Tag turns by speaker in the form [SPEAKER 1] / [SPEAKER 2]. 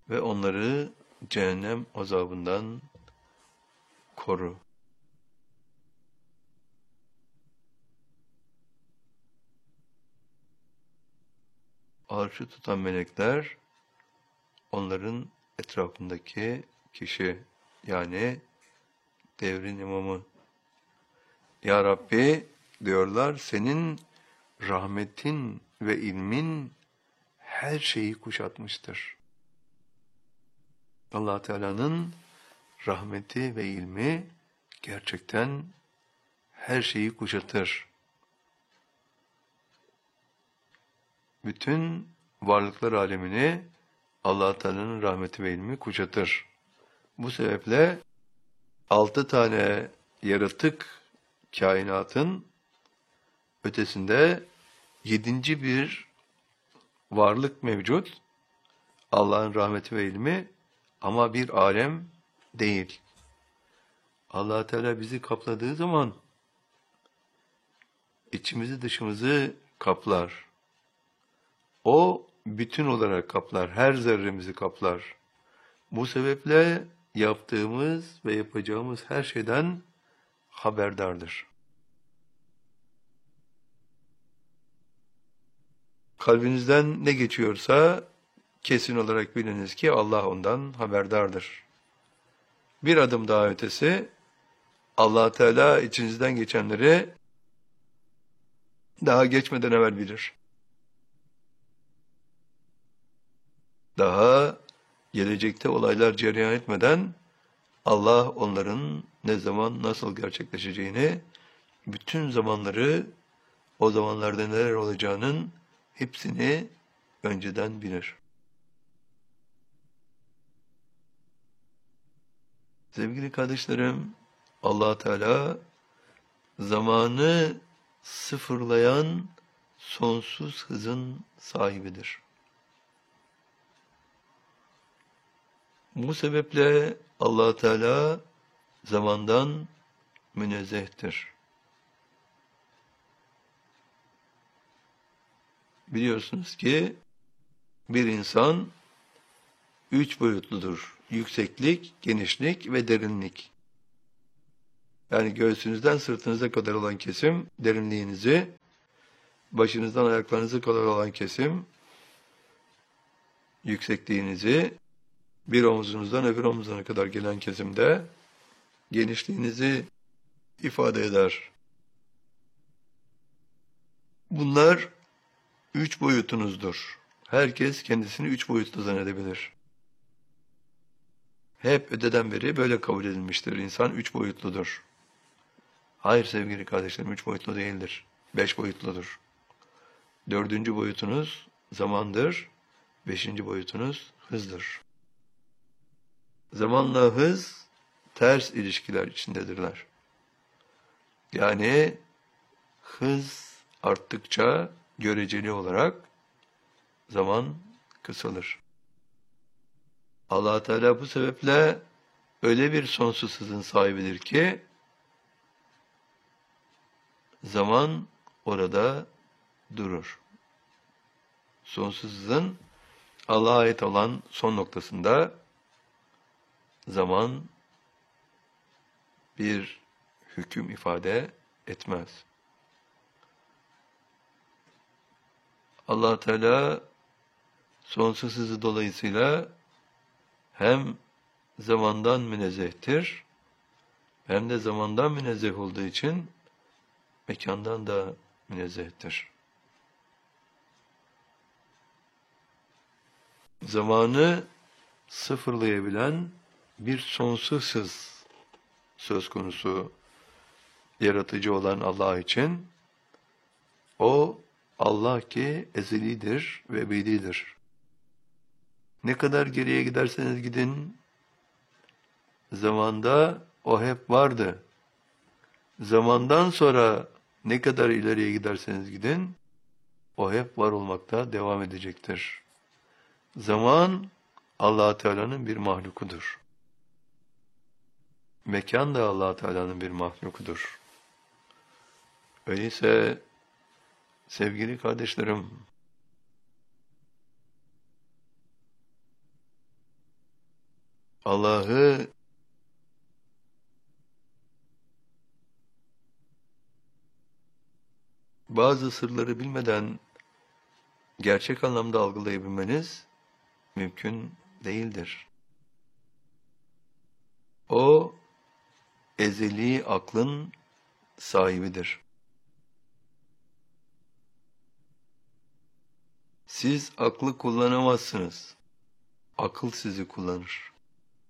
[SPEAKER 1] ve onları cehennem azabından koru. Arşı tutan melekler onların etrafındaki kişi, yani devrin imamı. Ya Rabbi diyorlar, senin rahmetin ve ilmin her şeyi kuşatmıştır. Allah Teala'nın rahmeti ve ilmi gerçekten her şeyi kuşatır. Bütün varlıklar alemini Allah Teala'nın rahmeti ve ilmi kuşatır. Bu sebeple 6 tane yaratık kainatın ötesinde 7. bir varlık mevcut. Allah'ın rahmeti ve ilmi ama bir alem değil. Allah Teala bizi kapladığı zaman içimizi dışımızı kaplar. O bütün olarak kaplar, her zerremizi kaplar. Bu sebeple yaptığımız ve yapacağımız her şeyden haberdardır. Kalbinizden ne geçiyorsa kesin olarak biliniz ki Allah ondan haberdardır. Bir adım daha ötesi, Allah Teala içinizden geçenleri daha geçmeden evvel bilir. Daha gelecekte olaylar cereyan etmeden Allah onların ne zaman nasıl gerçekleşeceğini, bütün zamanları, o zamanlarda neler olacağının hepsini önceden bilir. Sevgili kardeşlerim, Allah Teala zamanı sıfırlayan sonsuz hızın sahibidir. Bu sebeple Allah Teala zamandan münezzehtir. Biliyorsunuz ki bir insan 3 boyutludur. Yükseklik, genişlik ve derinlik. Yani göğsünüzden sırtınıza kadar olan kesim derinliğinizi, başınızdan ayaklarınıza kadar olan kesim yüksekliğinizi, bir omuzunuzdan öbür omuzuna kadar gelen kesimde genişliğinizi ifade eder. Bunlar 3 boyutunuzdur. Herkes kendisini 3 boyutlu zannedebilir. Hep öteden beri böyle kabul edilmiştir. İnsan 3 boyutludur. Hayır sevgili kardeşlerim, 3 boyutlu değildir. 5 boyutludur. 4. boyutunuz zamandır. 5. boyutunuz hızdır. Zamanla hız ters ilişkiler içindedirler. Yani hız arttıkça göreceli olarak zaman kısalır. Allah Teala bu sebeple öyle bir sonsuz hızın sahibidir ki zaman orada durur. Sonsuz hızın Allah'a ait olan son noktasında zaman bir hüküm ifade etmez. Allah Teala sonsuz hızı dolayısıyla hem zamandan münezzehtir, hem de zamandan münezzeh olduğu için mekandan da münezzehtir. Zamanı sıfırlayabilen bir sonsuz hız söz konusu yaratıcı olan Allah için. O Allah ki ezelidir ve ebedidir. Ne kadar geriye giderseniz gidin, zamanda o hep vardı. Zamandan sonra ne kadar ileriye giderseniz gidin, o hep var olmakta devam edecektir. Zaman Allah Teala'nın bir mahlukudur. Mekan da Allah Teala'nın bir mahlukudur. Öyleyse sevgili kardeşlerim, Allah'ı bazı sırları bilmeden gerçek anlamda algılayabilmeniz mümkün değildir. O ezeli aklın sahibidir. Siz aklı kullanamazsınız. Akıl sizi kullanır.